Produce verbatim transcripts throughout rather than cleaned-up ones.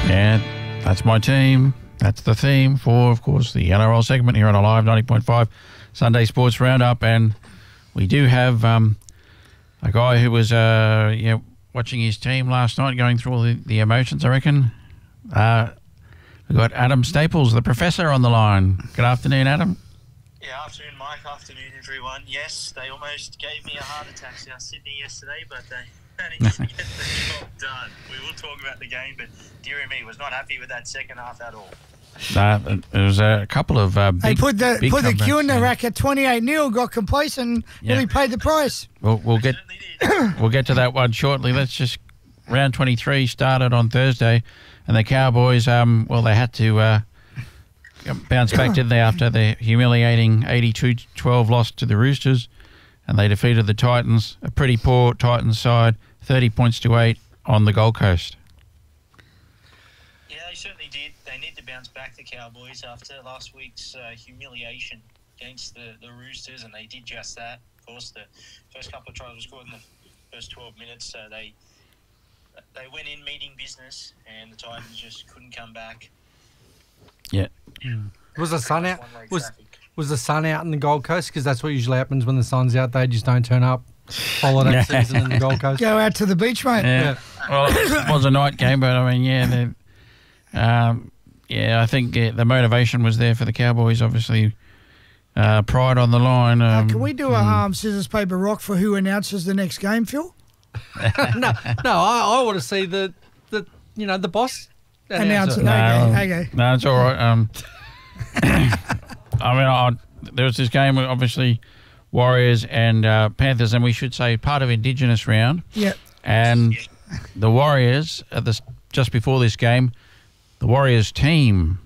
Yeah, that's my team. That's the theme for, of course, the N R L segment here on Alive ninety point five Sunday Sports Roundup. And we do have um, a guy who was uh, you know, watching his team last night, going through all the, the emotions, I reckon. Uh, we've got Adam Staples, the professor, on the line. Good afternoon, Adam. Yeah, afternoon, Mike. Afternoon, everyone. Yes, they almost gave me a heart attack South Sydney yesterday, but they managed to get the job done. We will talk about the game, but dearie me, was not happy with that second half at all. Uh, there was a couple of uh, big They put the big put the comebacks, cue in the yeah. rack at twenty-eight nil, got complacent, Yeah. nearly paid the price. We'll, we'll get Certainly did. we'll get to that one shortly. Let's just round twenty-three started on Thursday, and the Cowboys, um, well, they had to uh, bounce back, didn't they, after the humiliating eighty-two twelve loss to the Roosters, and they defeated the Titans, a pretty poor Titans side, thirty points to eight on the Gold Coast. Yeah, they certainly did. They need to bounce back, the Cowboys, after last week's uh, humiliation against the, the Roosters, and they did just that. Of course, the first couple of tries were scored in the first twelve minutes, so they they went in meeting business, and the Titans just couldn't come back. Yeah. Was the sun out? One-way Was traffic. was the sun out in the Gold Coast? Because that's what usually happens when the sun's out. They just don't turn up. Holiday season in the Gold Coast. Go out to the beach, mate. Yeah. Well, it was a night game, but I mean, yeah, they- um, yeah, I think uh, the motivation was there for the Cowboys. Obviously, uh, pride on the line. Uh, Um, can we do a um, scissors, paper, rock for who announces the next game, Phil? no, no. I, I want to see the the you know the boss Announce it. announcer. No, Okay, okay. no, it's all right. Um, I mean, I, there was this game, obviously, Warriors and uh, Panthers, and we should say part of Indigenous round. Yep. And the Warriors, at this, just before this game, the Warriors team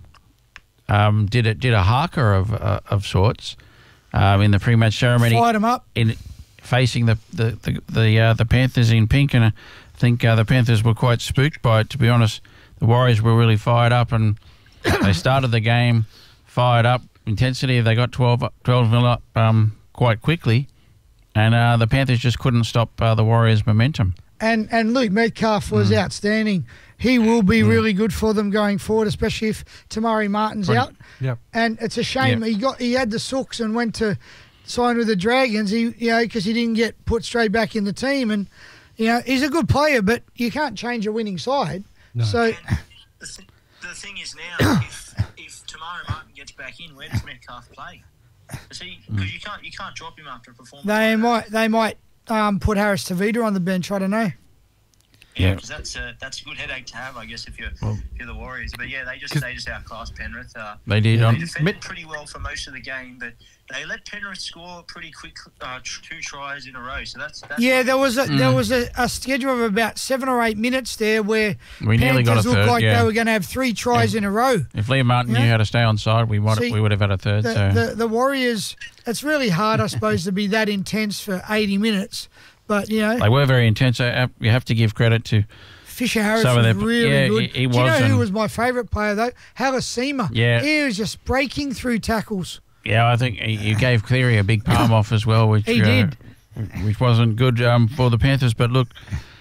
um, did a, did a haka of uh, of sorts um, in the pre-match ceremony, Fired them up. in facing the the the the, uh, the Panthers in pink, and I think uh, the Panthers were quite spooked by it. To be honest, the Warriors were really fired up, and they started the game fired up. Intensity, they got twelve, twelve nil up um, quite quickly, and uh, the Panthers just couldn't stop uh, the Warriors' momentum. And and Luke Metcalf was Mm. outstanding. He will be really good for them going forward, especially if Tamari Martin's Right. out. Yep. And it's a shame Yep. he got he had the sooks and went to sign with the Dragons. He you know because he didn't get put straight back in the team. And you know he's a good player, but you can't change a winning side. No. So And the, th- the thing is now, if if Tamara Martin gets back in, where does Metcalf play? Because Mm. you can't you can't drop him after a performance. they like that. might they might um, put Harris Tavita on the bench. I don't know. Yeah. because that's a that's a good headache to have, I guess, if you're Well- if you're the Warriors. But yeah, they just they just outclassed Penrith. Uh, They did they on. defended pretty well for most of the game, but they let Penrith score pretty quick, uh, tr- two tries in a row. So that's, that's Yeah, there was a Mm. there was a, a schedule of about seven or eight minutes there where We nearly got a Panthers looked third. like Yeah. they were going to have three tries in a row. If Liam Martin Yeah. knew how to stay on side, we might See, we would have had a third. The, so the the Warriors, it's really hard, I suppose, to be that intense for eighty minutes. But you know, they were very intense. Uh, You have to give credit to. Fisher Harris some of was their- really yeah, good. he- he Do you know was, who and- was my favourite player though? Halasima. Yeah. He was just breaking through tackles. Yeah, I think he, he gave Cleary a big palm off as well, which He uh, did. which wasn't good um, for the Panthers. But look,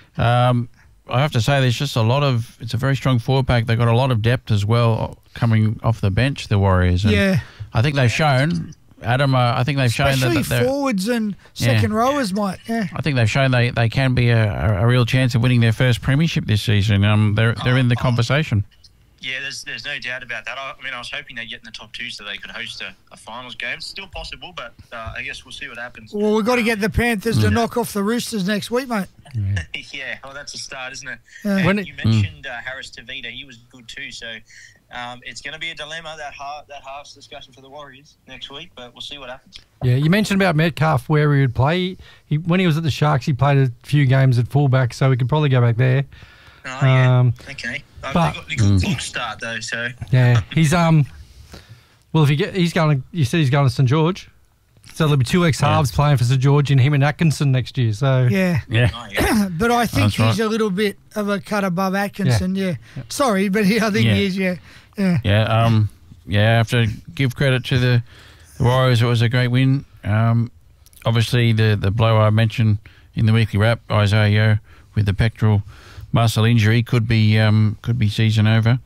um, I have to say, there's just a lot of. It's a very strong forward pack. They've got a lot of depth as well coming off the bench. The Warriors. And Yeah. I think they've shown. Adam, uh, I think they've shown that, Especially that they're. forwards and second rowers might. Yeah. I think they've shown they, they can be a, a, a real chance of winning their first premiership this season. Um, they're they're in the conversation. Yeah, there's there's no doubt about that. I, I mean, I was hoping they'd get in the top two so they could host a, a finals game. Still possible, but uh, I guess we'll see what happens. Well, we've got to get the Panthers Mm. to knock off the Roosters next week, mate. Yeah, well, that's a start, isn't it? Yeah. And When it- you mentioned uh, Harris Tavita, he was good too. So um, it's going to be a dilemma, that half that halves discussion for the Warriors next week, but we'll see what happens. Yeah, you mentioned about Metcalf where he would play. He when he was at the Sharks, he played a few games at fullback, so we could probably go back there. Oh yeah, Um, okay. Uh, but- they got a good clock start though, so Yeah, he's um. Well, if you get, he's going. To, you said he's going to St George, so there'll be two ex halves playing for St George and him and Atkinson next year. So Yeah. Yeah. oh, yeah. But I think That's he's right. a little bit of a cut above Atkinson, yeah. Sorry, but he, I think Yeah. he is, yeah. Yeah. Yeah, um, yeah. I have to give credit to the, the Warriors. It was a great win. Um, obviously, the the blow I mentioned in the weekly wrap, Isaiah Yeo with the pectoral muscle injury could be um, could be season over,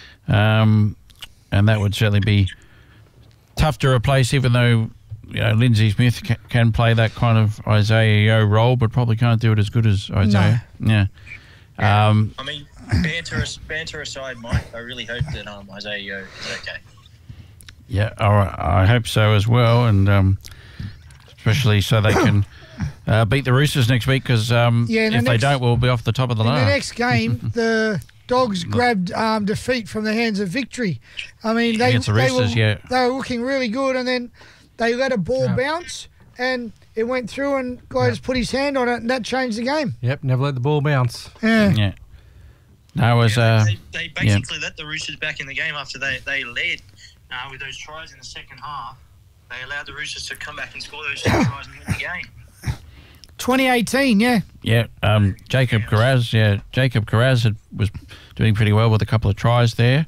um, and that would certainly be tough to replace. Even though you know Lindsay Smith ca- can play that kind of Isaiah Yeo role, but probably can't do it as good as Isaiah. No. Yeah. Um, I mean, banter, banter aside, Mike, I really hope that um, Isaiah Yeo is okay. Yeah, all right, I hope so as well, and um, especially so they can uh, beat the Roosters next week, because um, Yeah, if the they next- don't, we'll be off the top of the In ladder. the next game, the Dogs grabbed um, defeat from the hands of victory. I mean, they, Against the they, were, Roosters, yeah. they were looking really good, and then they let a ball Yeah. bounce, and it went through, and guy just put his hand on it, and that changed the game. Yep, never let the ball bounce. Yeah. Yeah. No, it was... Yeah, Uh, they, they basically let the Roosters back in the game after they, they led uh, with those tries in the second half. They allowed the Roosters to come back and score those two tries and win the game. twenty eighteen, yeah. yeah, um, Jacob Carraz, yeah, Jacob Carraz had, was doing pretty well with a couple of tries there.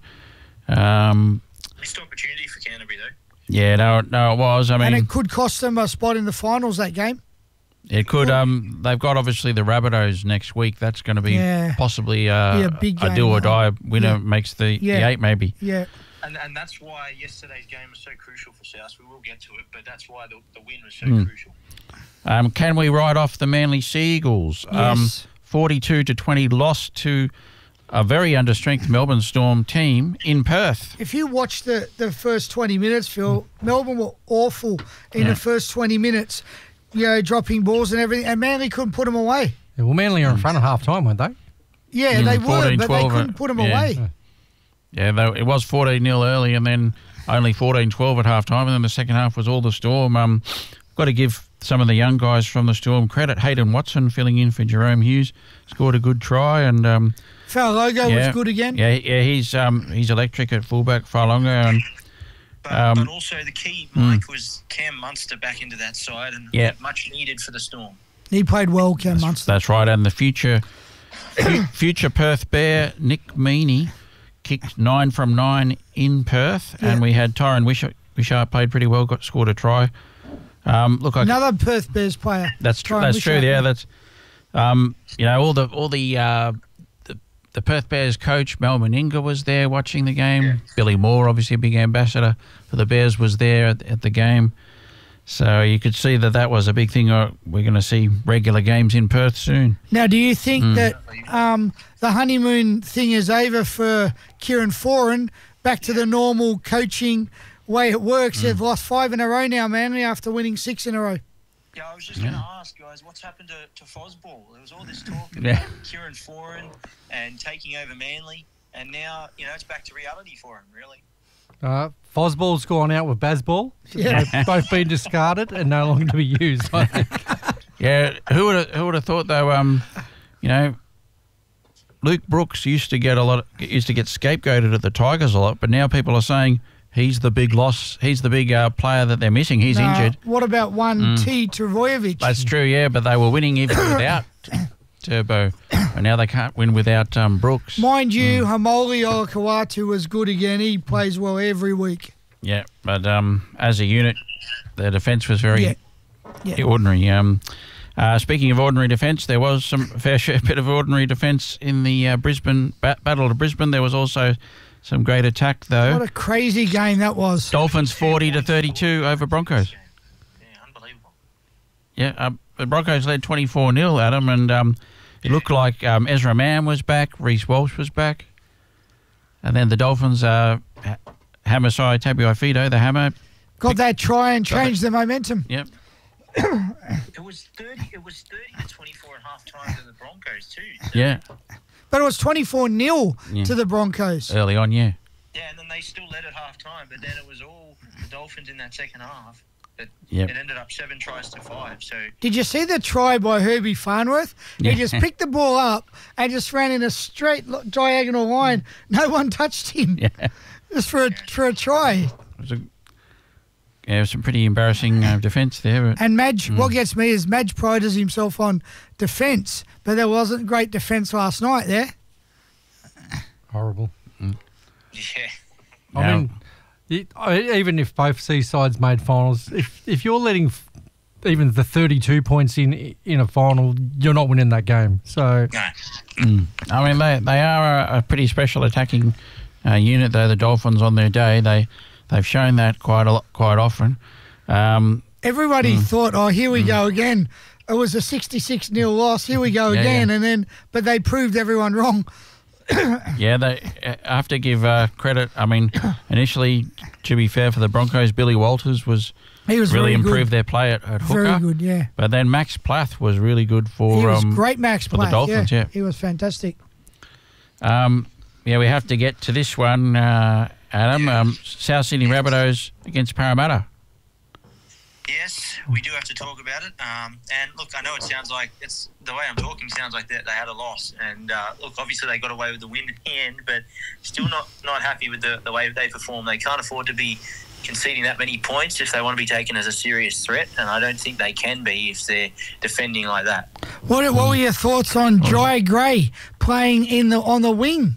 Um, Missed opportunity for Canterbury, though. yeah, no, no, it was. I And mean, it could cost them a spot in the finals, that game. it could. Um, they've got obviously the Rabbitohs next week. That's going to be Yeah. possibly uh, Be a big a game, do or huh? die winner Yeah. makes the, Yeah. the eight maybe. Yeah. And, and that's why yesterday's game was so crucial for South. We will get to it, but that's why the, the win was so Mm. crucial. Um, can we write off the Manly Sea Eagles? Um, Yes. forty-two to twenty loss to a very understrength Melbourne Storm team in Perth. If you watch the, the first twenty minutes, Phil, Melbourne were awful in Yeah. the first twenty minutes, you know, dropping balls and everything, and Manly couldn't put them away. Yeah, well, Manly are in front at half time, weren't they? Yeah, Mm, they were, fourteen but they twelve, couldn't put them yeah. away. Yeah, though it was fourteen nil early, and then only fourteen twelve at half time, and then the second half was all the Storm. Um, got to give some of the young guys from the Storm credit. Hayden Watson filling in for Jerome Hughes scored a good try, and um, Falogo yeah, was good again. Yeah, yeah, he's um, he's electric at fullback, Farlonga, and But, Um, but also the key, Mike, was Cam Munster back into that side, and Yeah. much needed for the Storm. He played well, Cam Munster. that's right. And the future fu- future Perth Bear Nick Meaney kicked nine from nine in Perth, Yeah. and we had Tyron Wishart, Wishart played pretty well, got scored a try. Um, look, I Another Perth Bears player. That's true. Tyron That's true. Wishart. Yeah, that's um, you know all the all the, uh, the the Perth Bears coach Melvin Inga was there watching the game. Yeah. Billy Moore, obviously a big ambassador for the Bears, was there at, at the game. So you could see that that was a big thing. Uh, We're going to see regular games in Perth soon. Now, do you think Mm. that um, the honeymoon thing is over for Kieran Foran? Back to the normal coaching way it works. They've lost five in a row now, Manly, after winning six in a row. Yeah, I was just going to ask, guys, what's happened to, to Fosball? There was all this talk about Yeah. Kieran Foran and taking over Manly, and now, you know, it's back to reality for him, really. Uh, Fosball's gone out with Bazball. Yeah. They've both been discarded and no longer to be used, I think. Yeah, who would who would have thought though? Um, you know, Luke Brooks used to get a lot, of, used to get scapegoated at the Tigers a lot, but now people are saying he's the big loss. He's the big uh, player that they're missing. He's Now, injured. What about one Mm. T. Travojevic? That's true, yeah, but they were winning even without Turbo, and now they can't win without um, Brooks. Mind you, Mm. Hamoli Olakawatu was good again. He plays well every week. Yeah, but um, as a unit, their defence was very Yeah. Yeah. ordinary. Um, uh, speaking of ordinary defence, there was some fair share bit of ordinary defence in the uh, Brisbane ba- Battle of Brisbane. There was also some great attack, though. What a crazy game that was. Dolphins forty to thirty-two over Broncos. Yeah, unbelievable. Yeah, um, the Broncos led twenty-four nil, Adam, and um, it looked like um, Ezra Mann was back, Reece Walsh was back, and then the Dolphins, uh, ha- Hamasai Tabuai-Fidow, the Hammer. Got that try and changed the momentum. Yep. It was thirty. It was thirty to twenty-four at half time to the Broncos too. So, Yeah, But it was twenty-four nil Yeah. to the Broncos. early on, yeah. yeah, and then they still led at half time, but then it was all the Dolphins in that second half. But Yep. it ended up seven tries to five. So Did you see the try by Herbie Farnworth? Yeah. He just picked the ball up and just ran in a straight lo- diagonal line. No one touched him. Yeah. Just for a, for a try. It was a, yeah, it was some pretty embarrassing uh, defence there. But And Madge, what gets me is Madge prides himself on defence, but there wasn't great defence last night there. Horrible. yeah, I Now- mean, it, I- even if both C sides made finals, if if you're letting f- even the thirty-two points in in a final, you're not winning that game. So, No. Mm. I mean, they they are a, a pretty special attacking uh, unit, though. The Dolphins on their day, they they've shown that quite a lot, quite often. Um, Everybody Mm. thought, oh, here we go again. It was a sixty-six nil loss. Here we go Yeah, again. yeah. And then, but they proved everyone wrong. yeah, they I have to give uh, credit. I mean, initially, to be fair for the Broncos, Billy Walters was He was really very improved good. their play at, at hooker. Very good, yeah. But then Max Plath was really good for He was um, great, Max for the Platt, Dolphins. Yeah. He was fantastic. Um, yeah, we have to get to this one, uh, Adam. Um, South Sydney Rabbitohs against Parramatta. Yes, we do have to talk about it. Um, and look, I know it sounds like it's the way I'm talking sounds like that they had a loss. And uh, look, obviously they got away with the win in the end, but still not, not happy with the, the way they performed. They can't afford to be conceding that many points if they want to be taken as a serious threat, and I don't think they can be if they're defending like that. What, what were your thoughts on Jai Gray playing in the on the wing?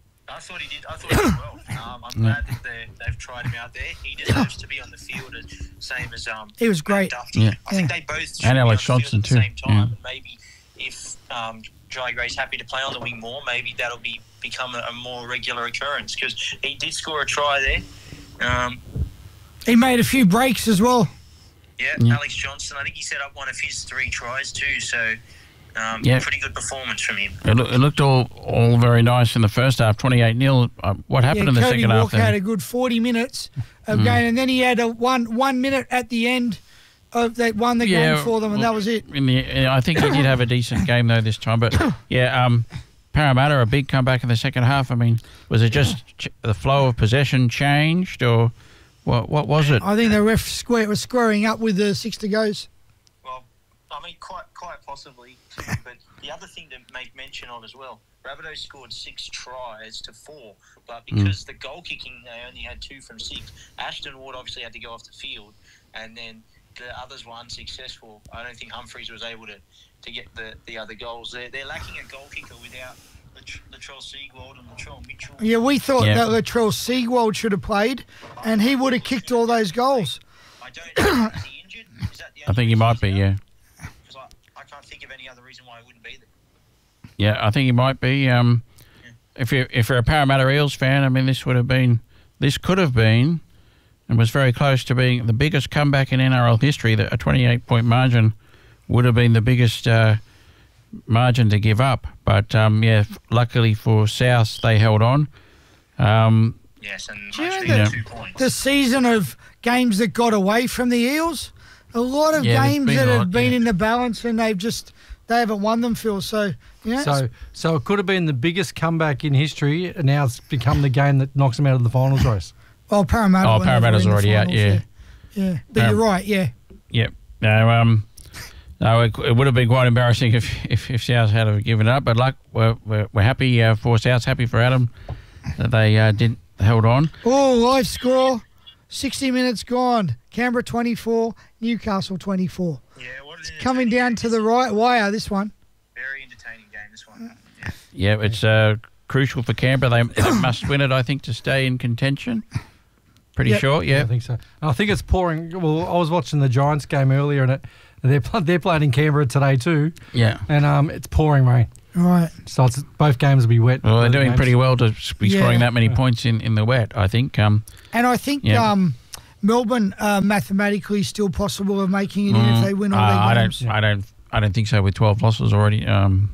I thought he did. I thought he did well. Um, I'm glad that they, they've tried him out there. He deserves to be on the field, as same as um. He was great. Matt Duff. Yeah. I think Yeah. they both should And be Alex on the field Johnston at the same too. time. Yeah. And maybe if um, Jai Gray's happy to play on the wing more, maybe that'll be become a, a more regular occurrence because he did score a try there. Um, He made a few breaks as well. yeah, Yeah. Alex Johnston. I think he set up one of his three tries too. So. Um, Yeah. Pretty good performance from him. It, loo- it looked all, all very nice in the first half, twenty-eight nil. Uh, what happened Yeah, in the Cody second half? Walker then? had a good forty minutes of Mm. game, and then he had a one one minute at the end of that won the Yeah, game for them, and well, that was it. In the, yeah, I think he did have a decent game though this time, but yeah, um, Parramatta a big comeback in the second half. I mean, was it just ch- the flow of possession changed, or what? What was it? I think the ref square was squaring up with the six to goes. Well, I mean, quite quite possibly too. But the other thing to make mention of as well, Rabbitohs scored six tries to four, but because the goal kicking they only had two from six. Ashton Ward obviously had to go off the field, and then the others were unsuccessful. I don't think Humphreys was able to, to get the, the other goals. They're, they're lacking a goal kicker without Latrell Seagold and Latrell Mitchell. Yeah, we thought Yeah. that Latrell Seagold should have played, and he would have kicked all those goals. I don't. Is he injured? Is that the I only think he reason might he's be. out? Yeah, Because I, I can't think of any other reason why he wouldn't be there. yeah, I think he might be. Um, if you if you're a Parramatta Eels fan, I mean, this would have been, this could have been, and was very close to being the biggest comeback in N R L history. That a twenty-eight point margin would have been the biggest uh, margin to give up. But um, yeah, f- luckily for South, they held on. Um, Yes, and Do you much know needed that- two points. The season of games that got away from the Eels, a lot of Yeah, there's games been that a have lot, been yeah. in the balance, and they've just they haven't won them, Phil. So yeah, so, so it could have been the biggest comeback in history, and now it's become the game that knocks them out of the finals race. well, Parramatta. Oh, were never Parramatta's in the already out, finals, yeah. yeah, yeah. But Um, you're right, yeah. Yep. No, um, no, it, it would have been quite embarrassing if if, if South had have given it up. But luck, we're we're, we're happy uh, for South, happy for Adam that they uh, did held on. Oh, live score, sixty minutes gone. Canberra twenty-four, Newcastle twenty-four. Yeah, what is it? Coming down to the right wire, this one. Very entertaining game, this one. Yeah. Yeah, it's uh, crucial for Canberra. They, they must win it, I think, to stay in contention. Pretty Yep. sure. I Yeah. think so. And I think it's pouring. Well, I was watching the Giants game earlier, and it, they're pl- they're playing in Canberra today too, Yeah. and um, it's pouring rain. Right. So it's, both games will be wet. Well, they're both doing games. pretty well to be Yeah. scoring that many points in, in the wet, I think. Um, And I think Yeah. um, Melbourne uh, mathematically still possible of making it in mm, if they win all uh, their I games. don't. I don't. I don't think so. With twelve losses already, um,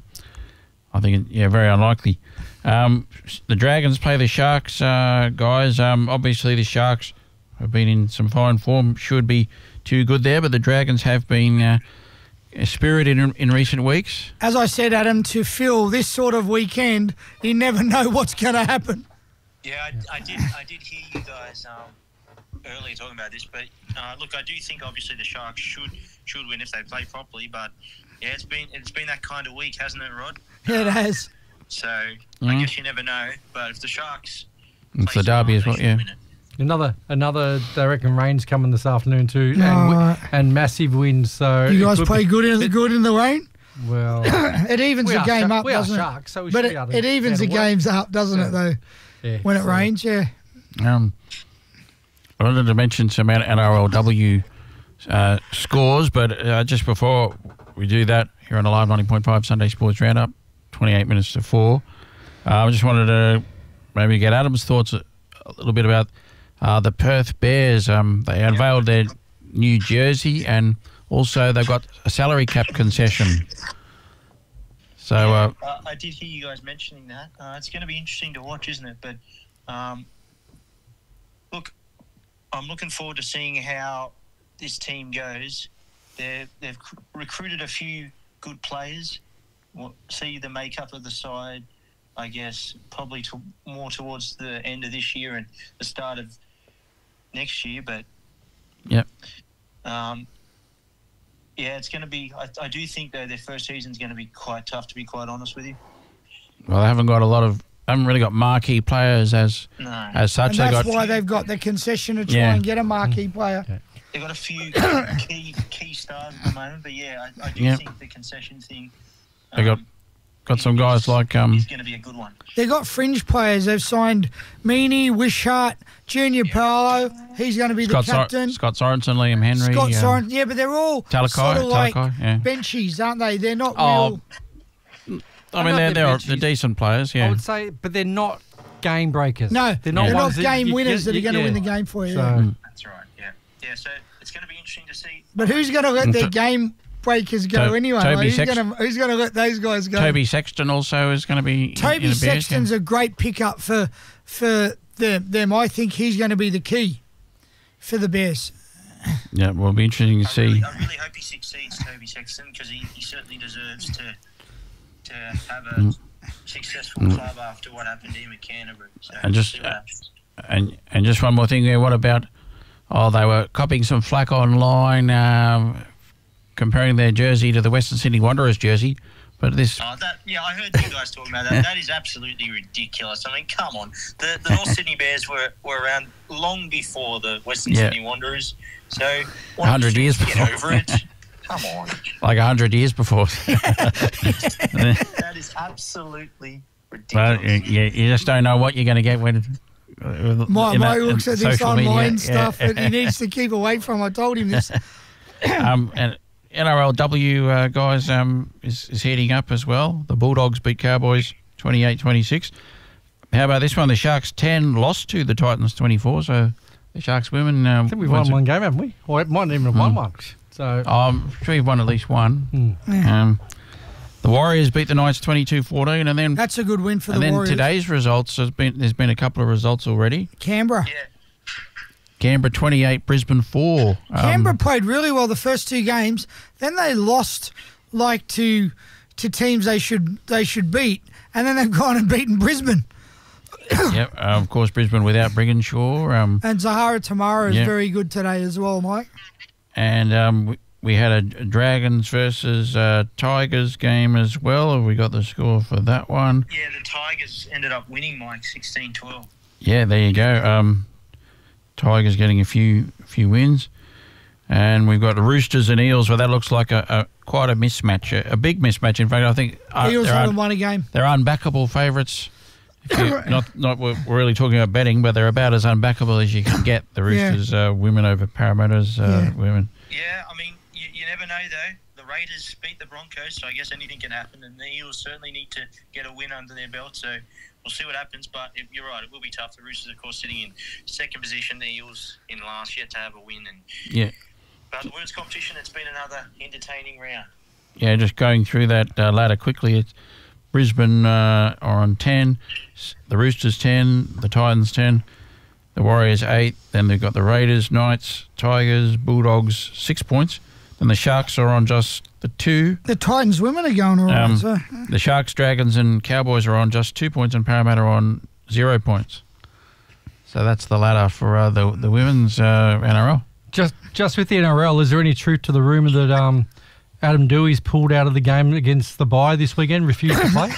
I think it, yeah, very unlikely. Um, the Dragons play the Sharks, uh, guys. Um, obviously the Sharks have been in some fine form. Should be too good there, but the Dragons have been uh, spirited in, in recent weeks. As I said, Adam, to Phil, this sort of weekend, you never know what's going to happen. Yeah, I, I did. I did hear you guys um, earlier talking about this, but uh, look, I do think obviously the Sharks should should win if they play properly. But yeah, it's been it's been that kind of week, hasn't it, Rod? Yeah, it has. So I Mhm. guess you never know. But if the Sharks, It's play the derby smart, as they well. should Yeah. win it. Another, another. They reckon rain's coming this afternoon too, and, No, wi- right. and massive winds. So You it guys could play be- good in the good in the rain. Well, It evens we the are game shark- up, we are doesn't it? sharks, so we But should it, be able to it evens the handle it. games up, doesn't Yeah. it? Though Yeah, when it so- rains, yeah. Um, I wanted to mention some N R L W uh, scores, but uh, just before we do that, here on the Live ninety point five Sunday Sports Roundup, twenty-eight minutes to four. Uh, I just wanted to maybe get Adam's thoughts a, a little bit about uh, the Perth Bears. Um, they unveiled their new jersey, and also they've got a salary cap concession. So uh, uh, I did hear you guys mentioning that. Uh, it's going to be interesting to watch, isn't it? But um, look, I'm looking forward to seeing how this team goes. They're, they've c- recruited a few good players. We'll see the makeup of the side, I guess, probably to, more towards the end of this year and the start of next year. But yep. Um, yeah, it's going to be. I, I do think though their first season is going to be quite tough, to be quite honest with you. Well, they haven't got a lot of, haven't really got marquee players as No. as such. And They that's got why they've got the concession to try Yeah. and get a marquee player. They've got a few key key stars at the moment, but yeah, I, I do Yep. think the concession thing. They got- got some guys like um. He's going to be a good one. They've got fringe players. They've signed Meany, Wishart, Junior Paolo. He's going to be Scott, the captain. Sor- Scott Sorensen, Liam Henry, Scott um, Soren. Yeah, but they're all Talakai, sort of like Talakai, yeah. benchies, aren't they? They're not Oh, real. I mean, they're, they're they're, benchies. they're decent players, I yeah. would say, but they're not game breakers. No, they're not, they're ones not that game you- winners you- that are going to yeah. win the game for you. So, yeah. That's right. Yeah, yeah. So it's going to be interesting to see. But who's going to let their To- game breakers go To- anyway? Toby Like, who's Sex- going to who's going to let those guys go? Toby Sexton also is going to be in- Toby in the Bears Sexton's team. a great pickup for for them. them. I think he's going to be the key for the Bears. Yeah, well, it'll be interesting to I see. really, I really hope he succeeds, Toby Sexton, because he, he certainly deserves to to have a Mm. successful club after what happened to him at Canterbury. So And just- see what happens. And and just one more thing there. What about? Oh, they were copying some flack online, um, comparing their jersey to the Western Sydney Wanderers jersey. But this, Oh, that, yeah, I heard you guys talking about that. That is absolutely ridiculous. I mean, come on. The, the North Sydney Bears were, were around long before the Western Yeah. Sydney Wanderers. So, why one hundred don't you years get before. over it. Come on. like a hundred years before. That is absolutely Well, ridiculous. you, you just don't know what you're going to get when. with- My in mate that- looks in at this social online media. stuff Yeah. that he needs to keep away from. I told him this. um, and N R L W uh, guys um, is, is heading up as well. The Bulldogs beat Cowboys twenty-eight twenty-six. How about this one? The Sharks ten lost to the Titans twenty-four. So the Sharks women. Um, I think we've won one game, haven't we? Or it might not even have won Mm. one. So, I'm sure you've won at least one. mm. Um, the Warriors beat the Knights twenty-two fourteen, and then That's a good win for and the then Warriors. today's results has been there's been a couple of results already. Canberra. Yeah. Canberra twenty-eight, Brisbane four. Um, Canberra played really well the first two games. Then they lost like to to teams they should they should beat, and then they've gone and beaten Brisbane. Yep, uh, of course Brisbane without Brigginshaw. Um, And Zahara Tamara is Yeah. very good today as well, Mike. and um, we, we had a Dragons versus uh, Tigers game as well. Have we got the score for that one? Yeah, the Tigers ended up winning, Mike, sixteen twelve. Yeah, there you go. Um, Tigers getting a few few wins. And we've got the Roosters and Eels, where that looks like a, a quite a mismatch, a, a big mismatch. In fact, I think uh, Eels they're, haven't un, won a game. they're unbackable favourites. If you- not not we're really talking about betting, but they're about as unbackable as you can get. The Yeah. Roosters uh, women over Parramatta's uh, Yeah. women. Yeah, I mean, you, you never know, though. The Raiders beat the Broncos, so I guess anything can happen. And the Eels certainly need to get a win under their belt, so we'll see what happens. But it, you're right, it will be tough. The Roosters, of course, sitting in second position. The Eels in last, yet to have a win. And Yeah. But the women's competition, it's been another entertaining round. Yeah, just going through that uh, ladder quickly. It's Brisbane uh, are on ten, S- the Roosters ten, the Titans ten, the Warriors eight. Then they've got the Raiders, Knights, Tigers, Bulldogs six points. Then the Sharks are on just the two. The Titans women are going all right. Um, so. The Sharks, Dragons, and Cowboys are on just two points, and Parramatta are on zero points. So that's the ladder for uh, the the women's uh, N R L. Just just with the N R L, is there any truth to the rumour that um, Adam Dewey's pulled out of the game against the bye this weekend, refused to play?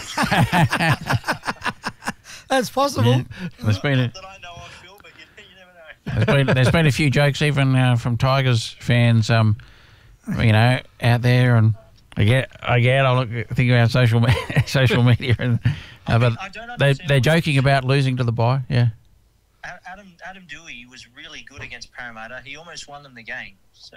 That's possible. Yeah. There's been a, That I know of, Phil, but you, you never know. There's been, there's been a few jokes even uh, from Tigers fans, um, you know, out there, and I get, I get, I look, think about social, me- social media, and uh, but I don't they, understand they're what's- joking about losing to the bye. Yeah, Adam Adam Dewey was really good against Parramatta. He almost won them the game. So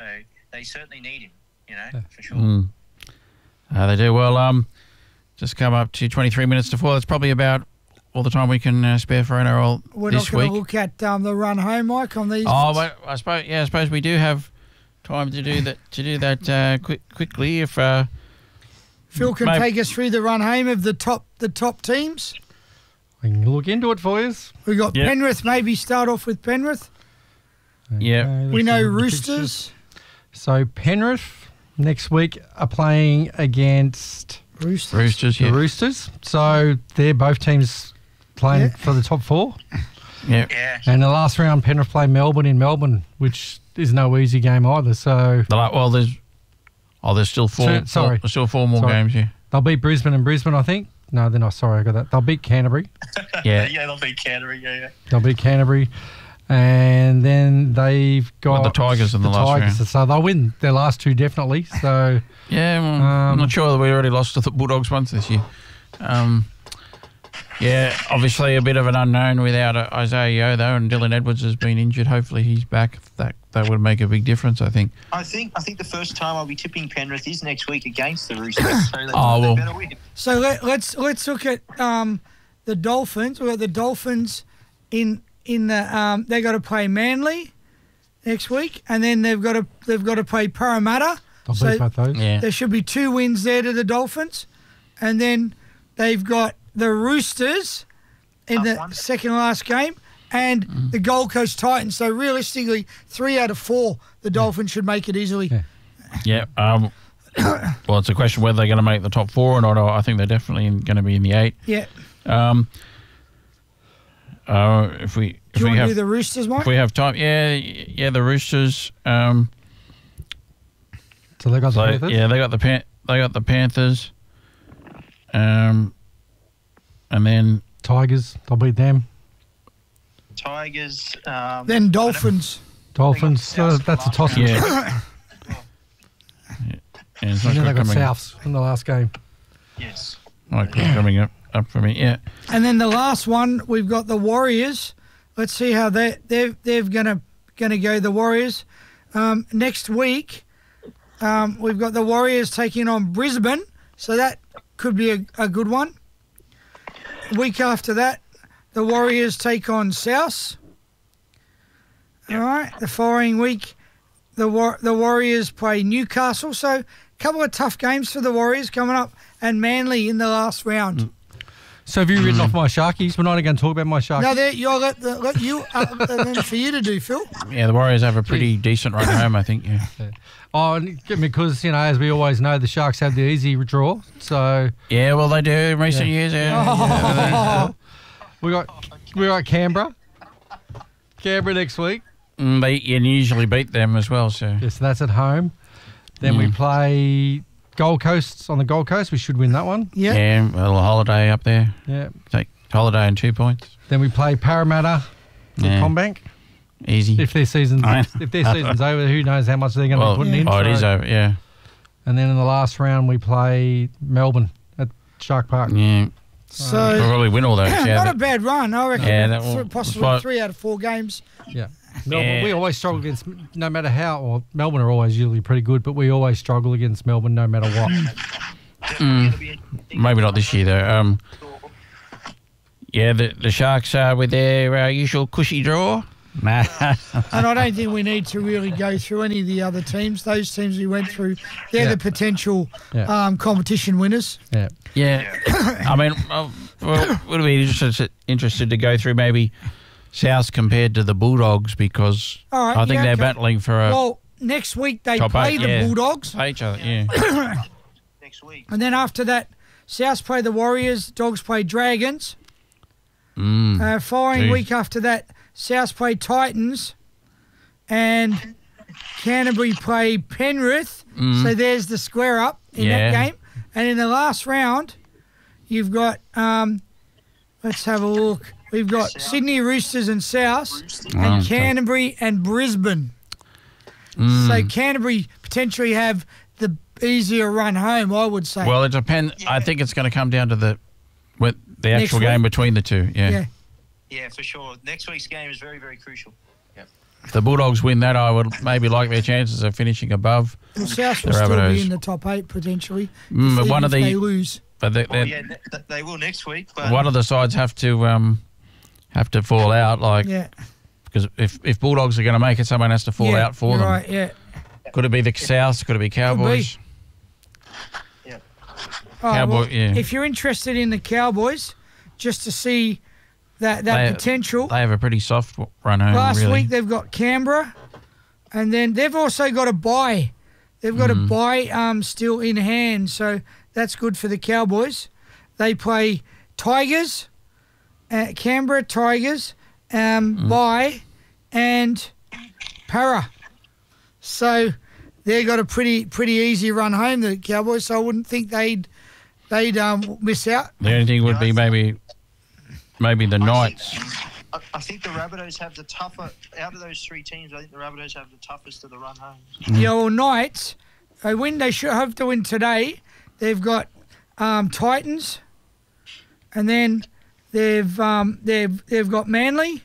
they certainly need him. You know, Yeah. for sure. Mm. Uh, they do. Well, um, just come up to twenty-three minutes to four. That's probably about all the time we can uh, spare for N R L We're this not going week. to look at um, the run home, Mike, on these. Oh, ones. but I suppose yeah, I suppose we do have time to do that to do that uh, quick, quickly. If uh, Phil can Mate. take us through the run home of the top the top teams. I can look into it for you. We got Yep. Penrith. Maybe start off with Penrith. Yeah. Okay, We let's know see the Roosters. pictures. So Penrith next week are playing against Roosters. Roosters, the yeah, Roosters. So they're both teams playing Yeah. for the top four. yeah, Yeah. And the last round, Penrith play Melbourne in Melbourne, which is no easy game either. So The la- well, there's oh, there's still four. Two- sorry. there's still four more Sorry. games. Yeah, they'll beat Brisbane and Brisbane, I think. No, they're not. Sorry, I got that. They'll beat Canterbury. yeah. yeah, they'll be Canterbury. Yeah, yeah. They'll beat Canterbury. And then they've got Well, the Tigers in the last Tigers. round. So they'll win their last two definitely. So Yeah, well, I'm Um, not sure that we already lost to the Bulldogs once this year. Um, yeah, obviously a bit of an unknown without uh, Isaiah Yeo though, and Dylan Edwards has been injured. Hopefully he's back. That that would make a big difference, I think. I think I think the first time I'll be tipping Penrith is next week against the Roosters. So they, Oh, they well. better win. So let, let's let's look at um, the Dolphins. We've got the Dolphins in in the um, they got to play Manly next week, and then they've got to they've got to play Parramatta. they'll So beat both those. Yeah, there should be two wins there to the Dolphins, and then they've got the Roosters in Tough the one. second last game, and Mm. the Gold Coast Titans. So realistically, three out of four, the Dolphins should make it easily. Yeah. yeah. Um, well, it's a question whether they're going to make the top four or not. I think they're definitely going to be in the eight. Yeah. Um, uh, if we Do if you we want to have do the Roosters, Mike? if we have time, yeah, yeah, the Roosters. Um, So they got the so Panthers. yeah, they got the Pan- they got the Panthers. Um, and then Tigers, they'll beat them. Tigers. Um, Then Dolphins. Dolphins, They got uh, South that's a last toss. round. yeah. Yeah, it's not And then they got coming, Souths in the last game. Yes. not coming up, up for me. Yeah, And then the last one, we've got the Warriors. Let's see how they they're they're gonna gonna go. The Warriors um, next week. Um, we've got the Warriors taking on Brisbane, so that could be a, a good one. Week after that, the Warriors take on South. All right. The following week, the War- the Warriors play Newcastle. So a couple of tough games for the Warriors coming up, and Manly in the last round. So have you written off my Sharkies? We're not going to talk about my Sharkies. No, there you'll let, the, let you uh, and then for you to do, Phil. yeah. The Warriors have a pretty decent run home, I think. Yeah, Oh, and because, you know, as we always know, the Sharks have the easy draw. So yeah. Well, they do in recent Yeah. years. Yeah, we got we got Canberra. Canberra next week. Mm, they and you usually beat them as well. So Yes, that's at home. Then we Mm. play Gold Coast on the Gold Coast. We should win that one. Yeah. yeah, a little holiday up there. Yeah. Take holiday and two points. Then we play Parramatta at Yeah. Combank. Easy. If their season's I- if their season's over, who knows how much they're going to well, be putting in. oh, it so- is over. Yeah, And then in the last round, we play Melbourne at Shark Park. yeah. We'll So probably win all those. Yeah, not that- a bad run, I reckon. Yeah, that will- Th- possibly but- three out of four games. Yeah. Melbourne, Yeah. we always struggle against, no matter how, well, Melbourne are always usually pretty good, but we always struggle against Melbourne no matter what. Mm, maybe not this year though. Um, yeah, the the Sharks are with their uh, usual cushy draw. Nah. And I don't think we need to really go through any of the other teams. Those teams we went through, they're Yeah. the potential Yeah. um, competition winners. Yeah. Yeah, I mean, uh, well, would be interested interested to go through maybe South compared to the Bulldogs because All right, I think yeah, they're okay. battling for a Well, next week they top play eight, the yeah. Bulldogs, play each other. Yeah, Next week. and then after that, South play the Warriors, Dogs play Dragons. mm. Uh, following Jeez. week after that, South play Titans, and Canterbury play Penrith. Mm. So there's the square up in Yeah. that game. And in the last round, you've got, um, let's have a look. We've got South. Sydney Roosters and South, Oh, and okay. Canterbury and Brisbane. Mm. So Canterbury potentially have the easier run home, I would say. Well, it depends. I think it's going to come down to the with the Next actual game week. between the two. Yeah. yeah. Yeah, for sure. Next week's game is very, very crucial. if the Bulldogs win that, I would maybe like their chances of finishing above. Well, South will The still Rabbitohs. be in the top eight potentially. Mm, but even one if of the they lose. but the, Well, the- yeah, th- they will next week. But one of the sides have to um have to fall out, like Yeah. because if if Bulldogs are going to make it, someone has to fall yeah, out for you're them. Right, yeah. Could it be the South? Could it be Cowboys? yeah, Oh, Cowboy- well, yeah. If you're interested in the Cowboys, just to see that, that They- potential, They have a pretty soft run home. last really. week they've got Canberra, and then they've also got a bye. They've got Mm. a bye um, still in hand, so that's good for the Cowboys. They play Tigers, uh, Canberra Tigers, um, Mm. bye, and Para. So they've got a pretty pretty easy run home, the Cowboys. So I wouldn't think they'd they'd um, miss out. The only thing would be maybe maybe the Knights. I, I think the Rabbitohs have the tougher out of those three teams. I think the Rabbitohs have the toughest of the run home. Mm. The old Knights, they win. They should have to win today. They've got um, Titans, and then they've um, they've they've got Manly.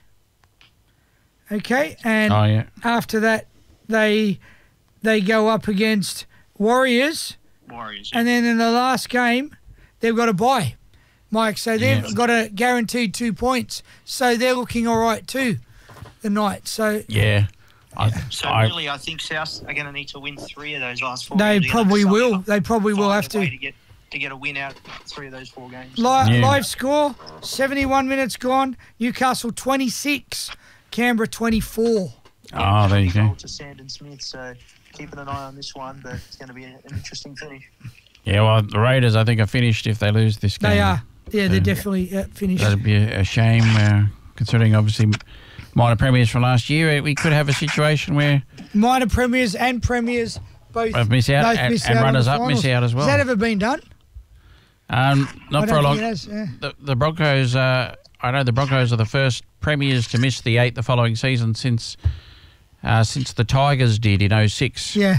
Okay, and Oh yeah, after that, they they go up against Warriors, Warriors. and then in the last game, they've got a bye, Mike. So they've Yeah. got a guaranteed two points. So they're looking all right too, the Knights. So yeah. I, So I, really, I think South are going to need to win three of those last four. they games. They're gonna probably have to will. find They probably will a have way to. to get to get a win out of three of those four games. Live, Yeah. live score, seventy-one minutes gone. Newcastle twenty-six, Canberra twenty-four. oh, there you go. Goal to Sandon Smith. So keeping an eye on this one, but it's going to be an interesting finish. Yeah, well, the Raiders, I think, are finished if they lose this game. They are. Yeah, they're Yeah. definitely uh, finished. That'd be a, a shame, uh, considering obviously minor premiers from last year. We could have a situation where Minor premiers and premiers both, Both miss out both and- miss and out on runners the up miss finals. out as well. Has that ever been done? um, not I for a don't long. think it has, yeah. The, the Broncos, uh, I know the Broncos are the first premiers to miss the eight the following season since uh, since the Tigers did in oh six. Yeah.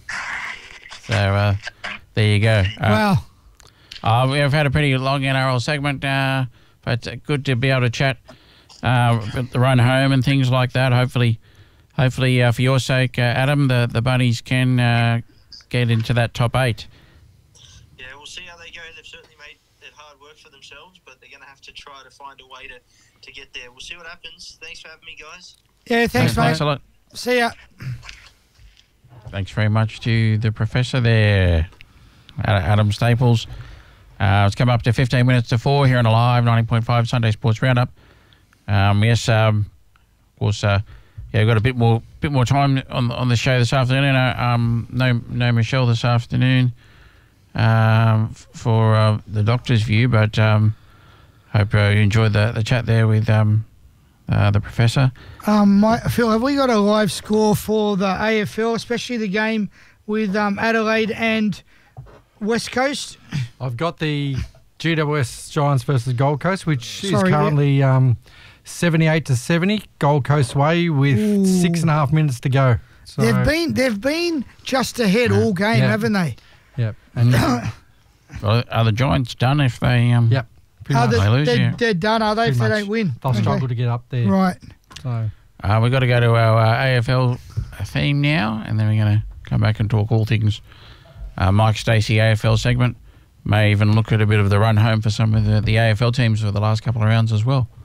So uh, there you go. Uh, Wow. Uh, we have had a pretty long N R L segment, uh, but uh, good to be able to chat uh, about the run home and things like that. Hopefully, hopefully uh, for your sake, uh, Adam, the, the Bunnies can uh, get into that top eight. Yeah, we'll see how they go. They've certainly made it hard work for themselves, but they're going to have to try to find a way to, to get there. We'll see what happens. Thanks for having me, guys. Yeah, thanks, Thanks mate. a lot. See ya. Thanks very much to the professor there, Ad- Adam Staples. Uh, it's come up to fifteen minutes to four here on a live ninety point five Sunday Sports Roundup. Um, yes, um, of course, uh, yeah, we've got a bit more bit more time on on the show this afternoon. Uh, um, no, no Michelle this afternoon um, f- for uh, the doctor's view, but um, hope uh, you enjoyed the, the chat there with um, uh, the professor. Um, my, Phil, have we got a live score for the A F L, especially the game with um, Adelaide and West Coast? I've got the G W S Giants versus Gold Coast, which is Sorry, yeah. currently um, seventy-eight to seventy, Gold Coast way, with Ooh. six and a half minutes to go. So, They've been they've been just ahead all game, Yeah. haven't they? yeah, and Well, are the Giants done if they? Um, yeah, pretty Are much. they, They lose, they're, yeah. they're done, are they, if Pretty they much. don't win? They'll Okay. struggle to get up there. Right. So Uh, we've got to go to our uh, A F L theme now, and then we're going to come back and talk all things uh, Mike Stacey A F L segment. May even look at a bit of the run home for some of the, the A F L teams for the last couple of rounds as well.